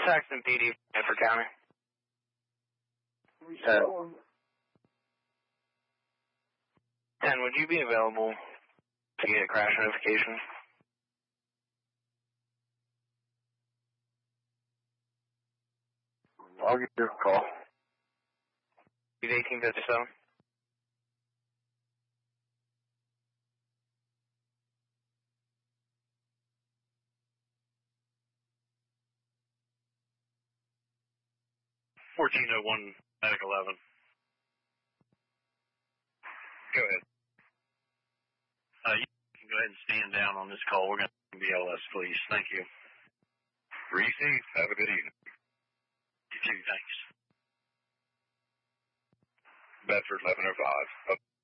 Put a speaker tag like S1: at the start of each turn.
S1: Saxon PD, Bedford County. And would you be available to get a crash notification?
S2: I'll give you a call.
S1: He's 1857.
S3: Medic 11. Go ahead. You can go ahead and stand down on this call. We're going to BLS, please. Thank you.
S2: Receive. Have a good evening.
S3: You too. Thanks.
S2: Bedford 1105.